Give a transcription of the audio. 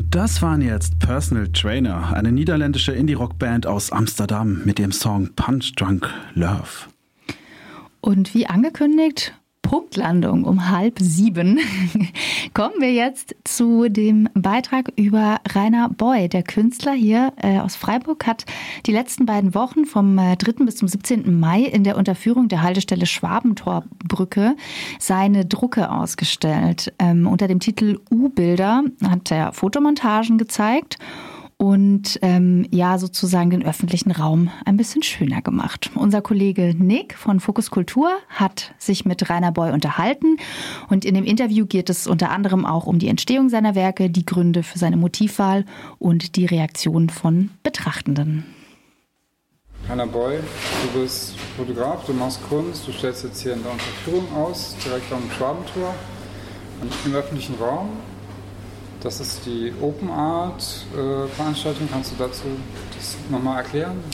Das waren jetzt Personal Trainer, eine niederländische Indie-Rock-Band aus Amsterdam mit dem Song Punch Drunk Love. Und wie angekündigt, Punktlandung um 6:30. Kommen wir jetzt zu dem Beitrag über Rainer Boy. Der Künstler hier aus Freiburg hat die letzten beiden Wochen vom 3. bis zum 17. Mai in der Unterführung der Haltestelle Schwabentorbrücke seine Drucke ausgestellt. Unter dem Titel U-Bilder hat er Fotomontagen gezeigt und sozusagen den öffentlichen Raum ein bisschen schöner gemacht. Unser Kollege Nick von Fokus Kultur hat sich mit Rainer Boy unterhalten und in dem Interview geht es unter anderem auch um die Entstehung seiner Werke, die Gründe für seine Motivwahl und die Reaktion von Betrachtenden. Rainer Boy, du bist Fotograf, du machst Kunst, du stellst jetzt hier in der Unterführung aus, direkt am Schwabentor, im öffentlichen Raum. Das ist die Open Art Veranstaltung. Kannst du dazu das nochmal erklären?